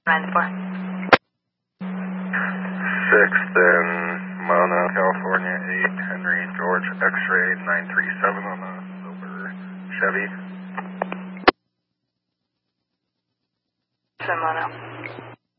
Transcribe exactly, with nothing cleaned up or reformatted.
nine four. sixth in Mona, California, eight, Henry George, X-ray nine three seven on a silver Chevy. Mono.